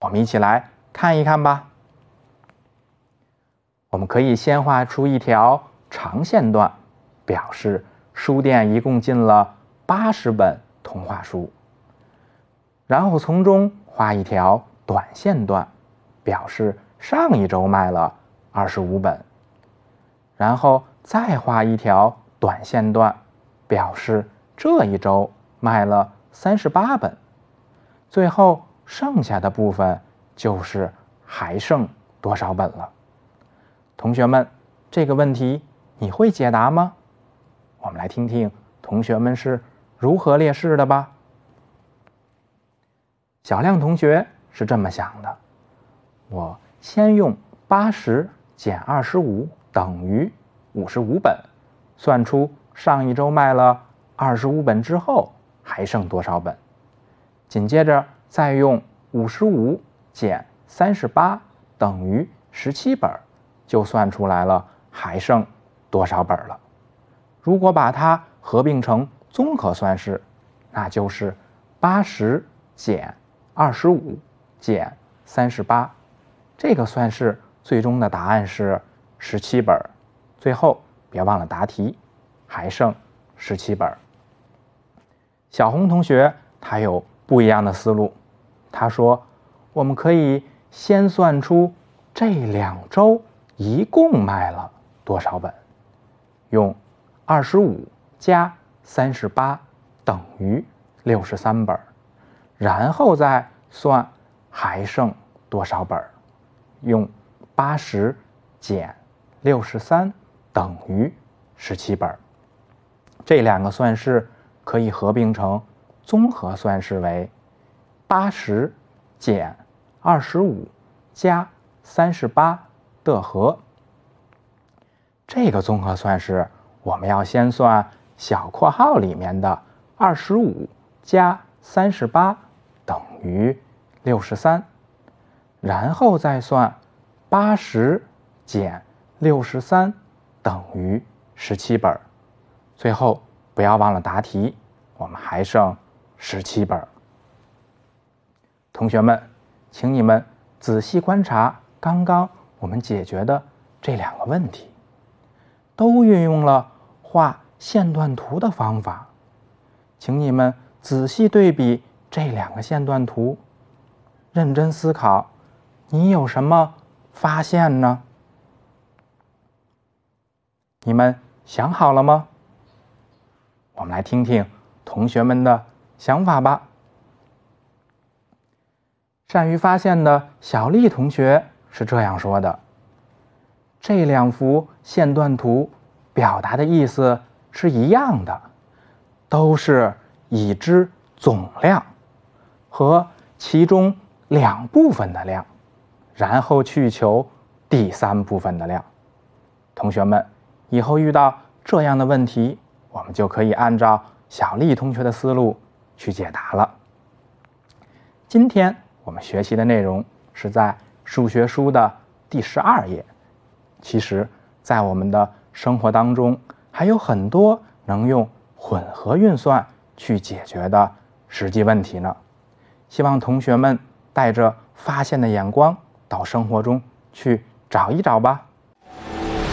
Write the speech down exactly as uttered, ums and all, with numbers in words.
我们一起来看一看吧。我们可以先画出一条长线段，表示书店一共进了八十本童话书，然后从中画一条短线段，表示上一周卖了二十五本，然后再画一条短线段，表示这一周卖了三十八本，最后剩下的部分就是还剩多少本了。同学们，这个问题你会解答吗？我们来听听同学们是如何列式的吧。小亮同学是这么想的：我先用八十减二十五等于五十五本，算出上一周卖了二十五本之后还剩多少本。紧接着再用五十五减三十八等于十七本，就算出来了还剩多少本了。如果把它合并成综合算式，那就是八十减二十五减三十八。这个算式最终的答案是十七本。最后别忘了答题，还剩十七本。小红同学他有不一样的思路，他说我们可以先算出这两周一共卖了多少本，用二十五加三十八等于六十三本，然后再算还剩多少本，用八十减六十三等于十七本。这两个算式可以合并成综合算式为八十减二十五加三十八的和。这个综合算式我们要先算小括号里面的二十五加三十八等于六十三，然后再算八十减六十三等于十七本。最后不要忘了答题，我们还剩十七本。同学们，请你们仔细观察刚刚我们解决的这两个问题，都运用了画线段图的方法。请你们仔细对比这两个线段图，认真思考，你有什么发现呢？你们想好了吗？我们来听听同学们的想法吧。善于发现的小丽同学是这样说的：这两幅线段图表达的意思是一样的，都是已知总量和其中两部分的量，然后去求第三部分的量。同学们，以后遇到这样的问题，我们就可以按照小丽同学的思路去解答了。今天我们学习的内容是在数学书的第十二页。其实在我们的生活当中还有很多能用混合运算去解决的实际问题呢。希望同学们带着发现的眼光到生活中去找一找吧。